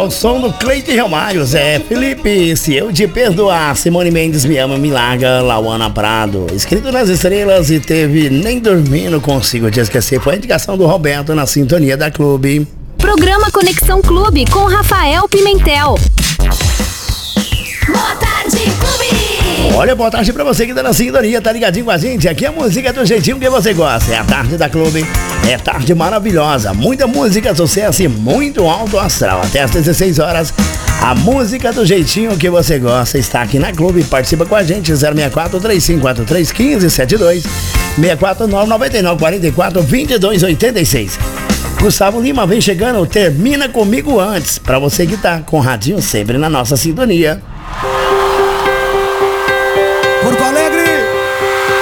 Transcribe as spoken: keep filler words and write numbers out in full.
o som do Cleiton Ramalho, Zé Felipe, Se Eu Te Perdoar, Simone Mendes, Me Ama, Me Larga, Lauana Prado, Escrito nas Estrelas e teve Nem Dormindo Consigo Te Esquecer, foi a indicação do Roberto na sintonia da Clube. Programa Conexão Clube com Rafael Pimentel. Boa tarde, Clube! Olha, boa tarde pra você que tá na sintonia, tá ligadinho com a gente. Aqui é a música do jeitinho que você gosta. É a tarde da Clube, é tarde maravilhosa. Muita música, sucesso e muito alto astral. Até às dezesseis horas, a música do jeitinho que você gosta está aqui na Clube. Participa com a gente, zero seis quatro, três cinco quatro três, um cinco sete dois, seis quatro nove, nove nove quatro quatro, dois dois oito seis. Gustavo Lima vem chegando, termina comigo antes. Pra você que tá com o radinho sempre na nossa sintonia.